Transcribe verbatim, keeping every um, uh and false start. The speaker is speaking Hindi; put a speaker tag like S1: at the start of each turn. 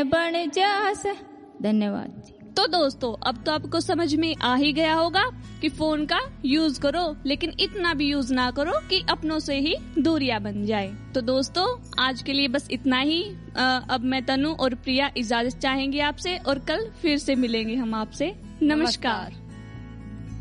S1: बन जास। धन्यवाद जी।
S2: तो दोस्तों अब तो आपको समझ में आ ही गया होगा कि फोन का यूज करो, लेकिन इतना भी यूज ना करो कि अपनों से ही दूरियां बन जाए। तो दोस्तों आज के लिए बस इतना ही। आ, अब मैं तनु और प्रिया इजाजत चाहेंगी आपसे, और कल फिर से मिलेंगे हम आपसे। नमस्कार।